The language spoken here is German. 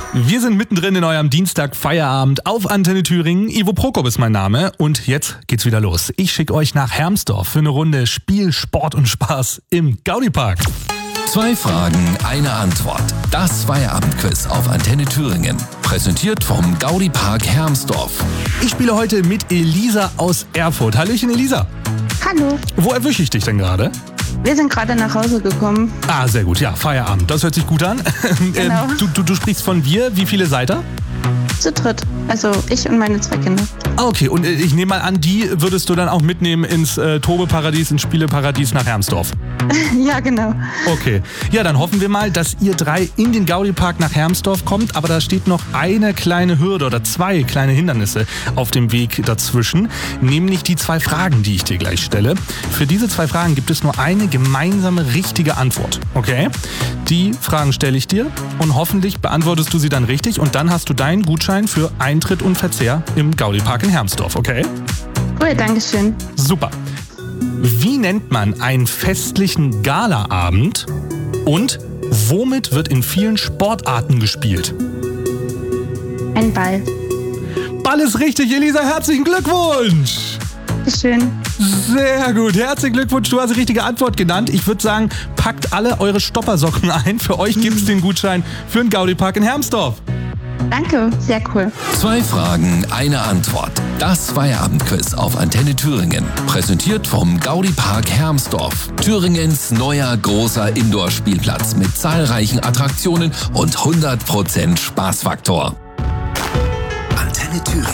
Wir sind mittendrin in eurem Dienstag-Feierabend auf Antenne Thüringen. Ivo Prokop ist mein Name und jetzt geht's wieder los. Ich schicke euch nach Hermsdorf für eine Runde Spiel, Sport und Spaß im Gaudi-Park. 2 Fragen, eine Antwort. Das Feierabendquiz auf Antenne Thüringen. Präsentiert vom Gaudi-Park Hermsdorf. Ich spiele heute mit Elisa aus Erfurt. Hallöchen Elisa. Hallo. Wo erwische ich dich denn gerade? Wir sind gerade nach Hause gekommen. Ah, sehr gut. Ja, Feierabend. Das hört sich gut an. Genau. Du sprichst von wir. Wie viele seid ihr? Zu dritt. Also ich und meine 2 Kinder. Ah, okay. Und ich nehme mal an, die würdest du dann auch mitnehmen ins Tobeparadies, ins Spieleparadies nach Hermsdorf. Ja, genau. Okay. Ja, dann hoffen wir mal, dass ihr 3 in den Gaudi-Park nach Hermsdorf kommt. Aber da steht noch eine kleine Hürde oder 2 kleine Hindernisse auf dem Weg dazwischen. Nämlich die 2 Fragen, die ich dir gleich stelle. Für diese 2 Fragen gibt es nur eine gemeinsame richtige Antwort. Okay? Die Fragen stelle ich dir und hoffentlich beantwortest du sie dann richtig. Und dann hast du deinen Gutschein für Eintritt und Verzehr im Gaudi-Park in Hermsdorf. Okay? Cool, danke schön. Super. Wie nennt man einen festlichen Galaabend und womit wird in vielen Sportarten gespielt? Ein Ball. Ball ist richtig, Elisa, herzlichen Glückwunsch! Schön. Sehr gut, herzlichen Glückwunsch, du hast die richtige Antwort genannt. Ich würde sagen, packt alle eure Stoppersocken ein. Für euch gibt es den Gutschein für den Gaudi-Park in Hermsdorf. Danke, sehr cool. 2 Fragen, eine Antwort. Das Feierabendquiz auf Antenne Thüringen. Präsentiert vom Gaudi-Park Hermsdorf. Thüringens neuer großer Indoor-Spielplatz mit zahlreichen Attraktionen und 100% Spaßfaktor. Antenne Thüringen.